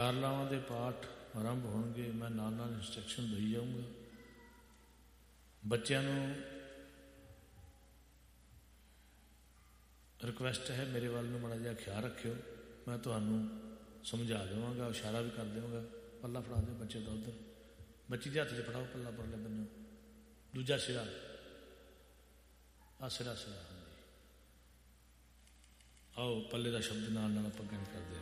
ਚਾਰ ਲਾਵਾਂ ਦੇ ਪਾਠ ਆਰੰਭ ਹੋਣਗੇ। ਮੈਂ ਨਾਲ ਨਾਲ ਇੰਸਟਰਕਸ਼ਨ ਦੇਈ ਜਾਊਂਗਾ। ਬੱਚਿਆਂ ਨੂੰ ਰਿਕੁਐਸਟ ਹੈ, ਮੇਰੇ ਵੱਲ ਨੂੰ ਮਾੜਾ ਜਿਹਾ ਖਿਆਲ ਰੱਖਿਓ। ਮੈਂ ਤੁਹਾਨੂੰ ਸਮਝਾ ਦੇਵਾਂਗਾ, ਇਸ਼ਾਰਾ ਵੀ ਕਰ ਦੇਵਾਂਗਾ। ਪੱਲਾ ਫੜਾ ਦਿਓ ਬੱਚੇ ਦਾ ਉੱਧਰ, ਬੱਚੀ ਦੇ ਹੱਥ 'ਚ ਫੜਾਓ ਪੱਲਾ ਪਰਲੇ ਬੰਨੋ, ਦੂਜਾ ਸਿਰਾ, ਆਹ ਸਿਰਾ। ਹਾਂਜੀ, ਆਓ ਪੱਲੇ ਦਾ ਸ਼ਬਦ ਨਾਲ ਨਾਲ ਆਪਾਂ ਗੱਲ ਕਰਦੇ ਹਾਂ।